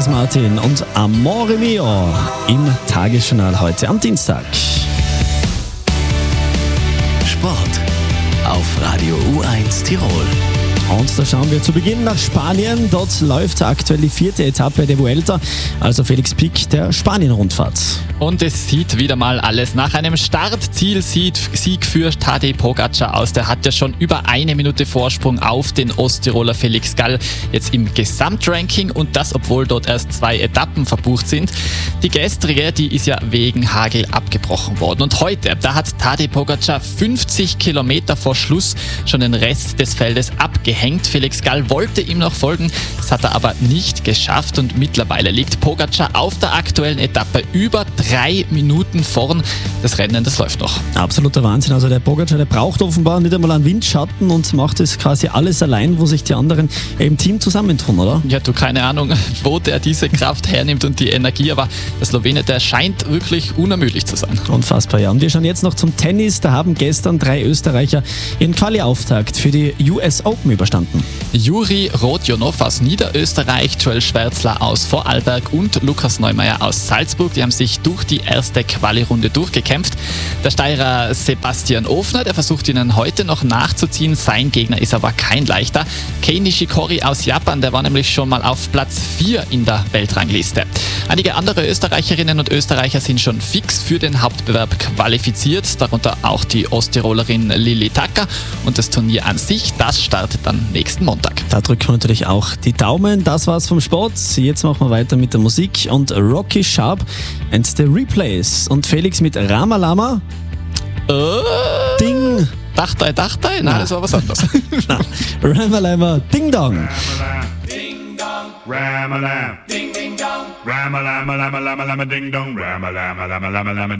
Andreas Martin und Amore Mio im Tagesjournal heute am Dienstag. Sport auf Radio U1 Tirol. Und da schauen wir zu Beginn nach Spanien. Dort läuft aktuell die 4. Etappe der Vuelta, also Felix Pick der Spanien-Rundfahrt. Und es sieht wieder mal alles nach einem Startziel-Sieg für Tadej Pogačar aus. Der hat ja schon über 1 Minute Vorsprung auf den Osttiroler Felix Gall jetzt im Gesamtranking, und das, obwohl dort erst 2 Etappen verbucht sind. Die gestrige, die ist ja wegen Hagel abgebrochen worden. Und heute, da hat Tadej Pogačar 50 Kilometer vor Schluss schon den Rest des Feldes abgehängt. Felix Gall wollte ihm noch folgen, das hat er aber nicht geschafft, und mittlerweile liegt Pogačar auf der aktuellen Etappe über 3 Minuten vorn. Das Rennen, das läuft noch. Absoluter Wahnsinn. Also der Pogačar, der braucht offenbar nicht einmal einen Windschatten und macht es quasi alles allein, wo sich die anderen im Team zusammentun, oder? Ja, du, keine Ahnung, wo der diese Kraft hernimmt und die Energie, aber der Slowene, der scheint wirklich unermüdlich zu sein. Unfassbar, ja. Und wir schauen jetzt noch zum Tennis. Da haben gestern 3 Österreicher ihren Quali-Auftakt für die US Open überstanden. Juri Rodionov aus Niederösterreich, Joel Schwärzler aus Vorarlberg und Lukas Neumeier aus Salzburg, die haben sich durch die erste Quali-Runde durchgekämpft. Der Steirer Sebastian Ofner, der versucht ihnen heute noch nachzuziehen. Sein Gegner ist aber kein leichter. Kei Nishikori aus Japan, der war nämlich schon mal auf Platz 4 in der Weltrangliste. Einige andere Österreicherinnen und Österreicher sind schon fix für den Hauptbewerb qualifiziert, darunter auch die Osttirolerin Lilli Tacker, und das Turnier an sich, das startet dann nächsten Montag. Da drücken wir natürlich auch die Daumen. Das war's vom Sport. Jetzt machen wir weiter mit der Musik und Rocky Sharp and the Replays. Und Felix mit Ramalama. Ding. Dachtei? Nein, das war was anderes. Ramalama Ding Dong. Ding dong, Ramalam, ding ding dong, Ramalam, lama lama lama ding dong, Ramalam, lama lama lama